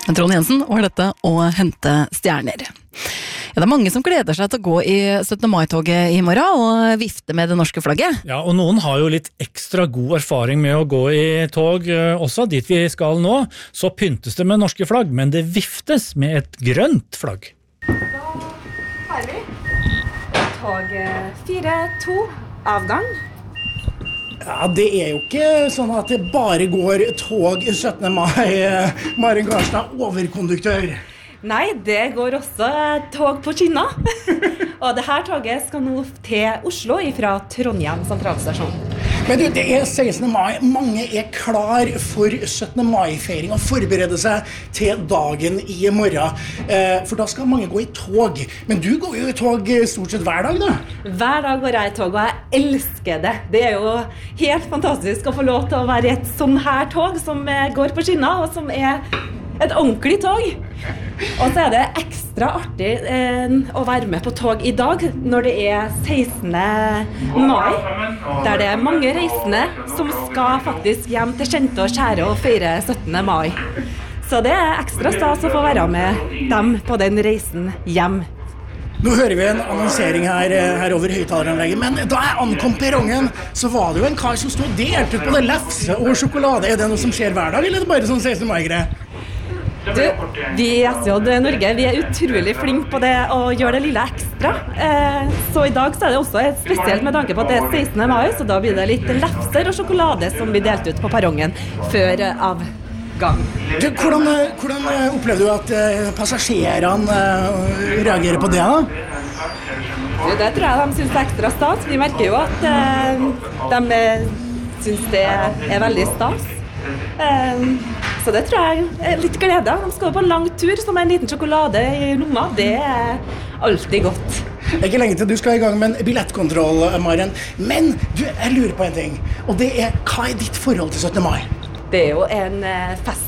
Trond Jensen var dette å hente stjerner. Ja, det er mange som gleder seg til å gå i 17. mai-toget i morgen og vifte med det norske flagget. Ja, og noen har jo litt ekstra god erfaring med å gå i tog også. Dit vi skal nå, så pyntes det med norske flagg, men det viftes med et grønt flagg. Da har vi tog 4-2 avgang. Ja, det er jo ikke sånn at det bare går tog 17. mai, Maren Garstad, overkonduktør. Nei, det går også tog på skinner. Og dette toget skal nå til Oslo fra Trondheim sentralstasjon. Men du, det er 16. mai. Mange er klar for 17. mai-feiring og forbereder seg til dagen i morgen. For da skal mange gå i tog. Men du går jo i tog stort sett hver dag, da. Hver dag går jeg i tog, og jeg elsker det. Det er jo helt fantastisk å få lov til å være i et sånn her tog som går på skinner, og som er et ordentlig tog. Og så er det ekstra artig å være med på tog i dag når det er 16. mai, der det er mange reisende som skal faktisk hjem til kjente og kjære og feire 17. mai. Så det er ekstra stas å få være med dem på den reisen hjem. Nå hører vi en annonsering her over høyttaleranlegget, men da jeg ankom perrongen, så var det jo en kar som stod og delte ut både lefse og sjokolade. Er det noe som skjer hver dag, eller er det bare sånn 16. mai-greie? Du, vi i SJ Norge, vi er utrolig flinke på det å gjøre det lille ekstra. Så i dag så er det også spesielt med tanke på at det er 16. mai, så da blir det litt lefser og sjokolade som blir delt ut på perrongen før avgang. Du, hvordan opplever du at passasjerene reagerer på det, da? Du, det tror jeg de synes er ekstra stas. Vi merker jo at de synes det er veldig stas. Så det tror jeg er litt glede. De skal på en lang tur, som en liten sjokolade i lomma. Det er alltid godt. Det er ikke lenge til du skal i gang med en billettkontroll, Maren. Men du, jeg lurer på en ting. Og det er, hva er ditt forhold til 17. mai? Det er jo en fest